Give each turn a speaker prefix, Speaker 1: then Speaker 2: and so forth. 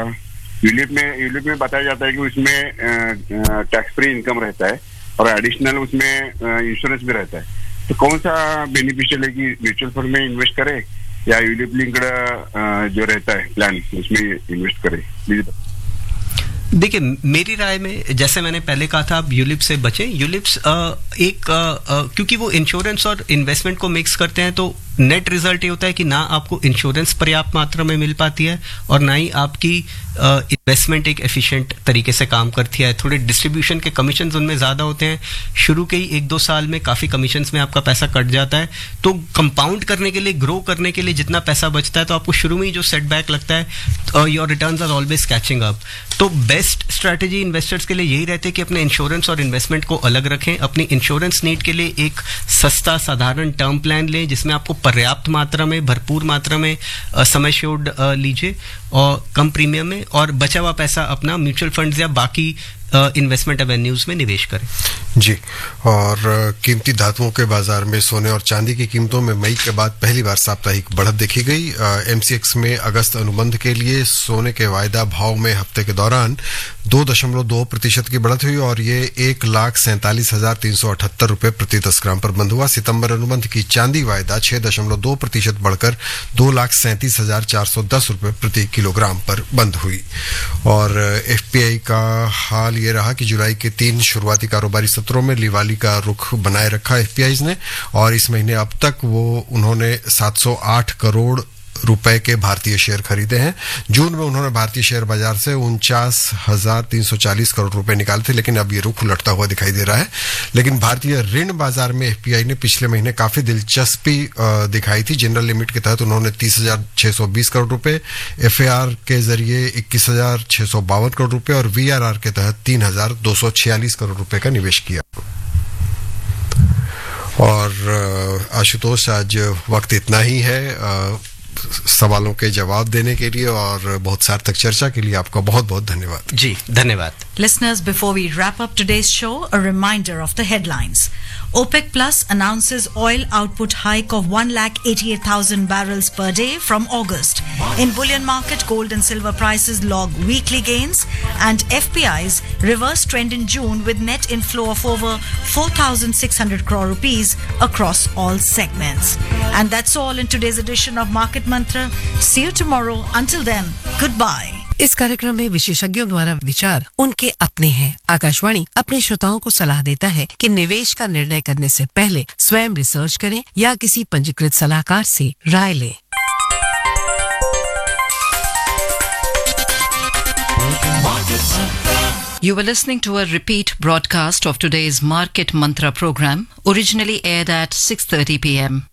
Speaker 1: ULIP में बताया जाता है कि उसमें टैक्स फ्री इनकम रहता है और एडिशनल उसमें इंश्योरेंस भी रहता है. तो कौन सा बेनिफिशियल है कि म्यूचुअल फंड में इन्वेस्ट करे या यूलिप लिंक्ड जो रहता है प्लान उसमें इन्वेस्ट करे? प्लीज.
Speaker 2: देखिए, मेरी राय में जैसे मैंने पहले कहा था, आप यूलिप से बचें. यूलिप्स क्योंकि वो इंश्योरेंस और इन्वेस्टमेंट को मिक्स करते हैं, तो नेट रिजल्ट ये होता है कि ना आपको इंश्योरेंस पर्याप्त मात्रा में मिल पाती है और ना ही आपकी इन्वेस्टमेंट एक एफिशिएंट तरीके से काम करती है. थोड़े डिस्ट्रीब्यूशन के कमीशन उनमें ज़्यादा होते हैं. शुरू के ही 1-2 साल में काफ़ी कमीशन में आपका पैसा कट जाता है. तो कंपाउंड करने के लिए, ग्रो करने के लिए जितना पैसा बचता है, तो आपको शुरू में ही जो सेटबैक लगता है, your returns are always catching up. तो बेस्ट स्ट्रैटेजी इन्वेस्टर्स के लिए यही रहती है कि अपने इंश्योरेंस और इन्वेस्टमेंट को अलग रखें. अपनी इंश्योरेंस नीड के लिए एक सस्ता साधारण टर्म प्लान लें जिसमें आपको पर्याप्त मात्रा में, भरपूर मात्रा में सम एश्योर्ड लीजिए और कम प्रीमियम में, और बचा हुआ पैसा अपना म्यूचुअल फंड्स या बाकी इन्वेस्टमेंट एवेन्यूज में निवेश करें.
Speaker 3: जी. और कीमती धातुओं के बाजार में सोने और चांदी की कीमतों में मई के बाद पहली बार साप्ताहिक बढ़त देखी गई. एमसीएक्स में अगस्त अनुबंध के लिए सोने के वायदा भाव में हफ्ते के दौरान 2.2% की बढ़त हुई और ये 1,47,378 रुपए प्रति 10 ग्राम पर बंद हुआ. सितंबर अनुबंध की चांदी वायदा 6.2% बढ़कर 2,37,410 रुपए प्रति किलोग्राम पर बंद हुई. और एफपीआई का हाल ये रहा कि जुलाई के 3 शुरुआती कारोबारी सत्रों में लिवाली का रुख बनाए रखा एफपीआईज ने, और इस महीने अब तक उन्होंने 708 करोड़ रुपए के भारतीय शेयर खरीदे हैं. जून में उन्होंने भारतीय शेयर बाजार से 49,340 करोड़ रुपए निकाले थे, लेकिन अब ये रुख उलटता हुआ दिखाई दे रहा है. लेकिन भारतीय ऋण बाजार में एफपीआई ने पिछले महीने काफी दिलचस्पी दिखाई थी. जनरल लिमिट के तहत उन्होंने 30,620 करोड़ रुपए, एफएआर के जरिए 21,652 करोड़ रुपए और वीआरआर के तहत 3,246 करोड़ रुपए का निवेश किया. और आशुतोष, आज वक्त इतना ही है. सवालों के जवाब देने के लिए और बहुत सार्थक चर्चा के लिए आपका बहुत बहुत धन्यवाद.
Speaker 2: जी, धन्यवाद.
Speaker 4: Listeners, before we wrap up today's show, a reminder of the headlines. OPEC Plus announces oil output hike of 188,000 barrels per day from August. In bullion market, gold and silver prices log weekly gains, and FPI's reverse trend in June with net inflow of over 4,600 crore rupees across all segments. And that's all in today's edition of Market Mantra. See you tomorrow. Until then, goodbye.
Speaker 5: इस कार्यक्रम में विशेषज्ञों द्वारा विचार उनके अपने हैं. आकाशवाणी अपने श्रोताओं को सलाह देता है कि निवेश का निर्णय करने से पहले स्वयं रिसर्च करें या किसी पंजीकृत सलाहकार से राय लें.
Speaker 6: You were listening to a repeat broadcast of today's Market Mantra program, originally aired at 6:30 p.m.